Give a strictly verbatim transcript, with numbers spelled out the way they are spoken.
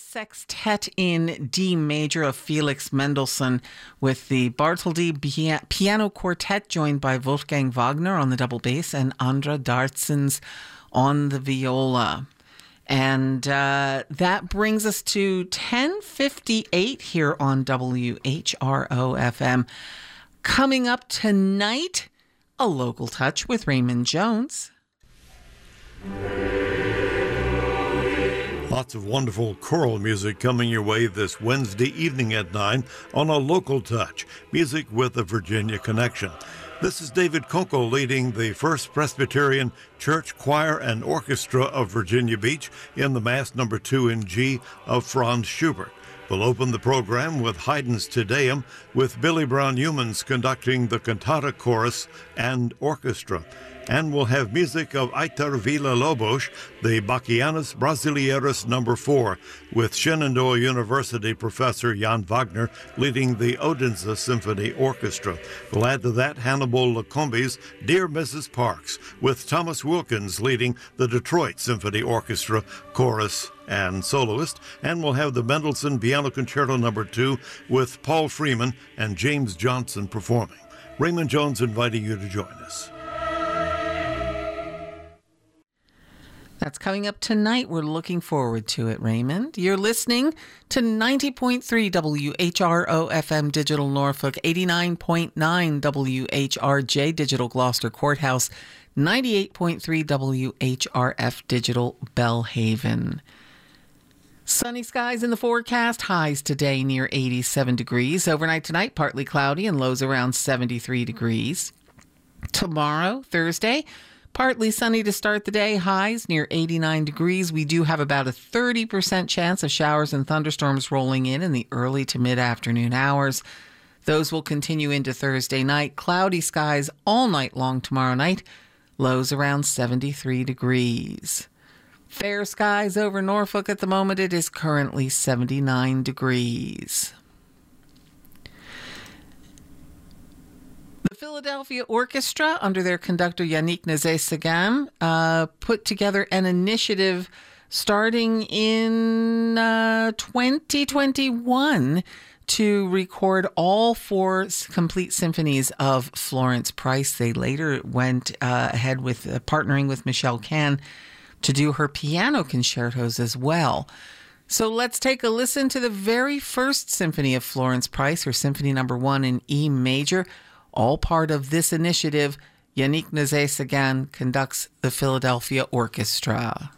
Sextet in D major of Felix Mendelssohn with the Bartholdy Piano Quartet joined by Wolfgang Wagner on the double bass and Andra Dartzens on the viola. And uh, that brings us to ten fifty-eight here on W H R O F M. Coming up tonight, a local touch with Raymond Jones. Lots of wonderful choral music coming your way this Wednesday evening at nine on A Local Touch, music with a Virginia connection. This is David Kunkel leading the First Presbyterian Church Choir and Orchestra of Virginia Beach in the Mass number two in G of Franz Schubert. We'll open the program with Haydn's Te Deum, with Billy Brown Humans conducting the cantata chorus and orchestra. And we'll have music of Aitor Villa-Lobos, the Bachianas Brasileiros number four, with Shenandoah University professor Jan Wagner leading the Odense Symphony Orchestra. We'll add to that Hannibal Lacombe's Dear Missus Parks, with Thomas Wilkins leading the Detroit Symphony Orchestra chorus and soloist. And we'll have the Mendelssohn Piano Concerto number two with Paul Freeman and James Johnson performing. Raymond Jones inviting you to join us. That's coming up tonight. We're looking forward to it, Raymond. You're listening to ninety point three W H R O F M Digital Norfolk, eighty-nine point nine W H R J Digital Gloucester Courthouse, ninety-eight point three W H R F Digital Bellhaven. Sunny skies in the forecast. Highs today near eighty-seven degrees. Overnight tonight, partly cloudy and lows around seventy-three degrees. Tomorrow, Thursday, partly sunny to start the day, highs near eighty-nine degrees. We do have about a thirty percent chance of showers and thunderstorms rolling in in the early to mid-afternoon hours. Those will continue into Thursday night. Cloudy skies all night long tomorrow night. Lows around seventy-three degrees. Fair skies over Norfolk at the moment. It is currently seventy-nine degrees. The Philadelphia Orchestra, under their conductor Yannick Nézet-Séguin, uh, put together an initiative starting in uh, twenty twenty-one to record all four complete symphonies of Florence Price. They later went uh, ahead with uh, partnering with Michelle Kahn to do her piano concertos as well. So let's take a listen to the very first symphony of Florence Price, her symphony number one in E major. All part of this initiative, Yannick Nézet-Séguin conducts the Philadelphia Orchestra.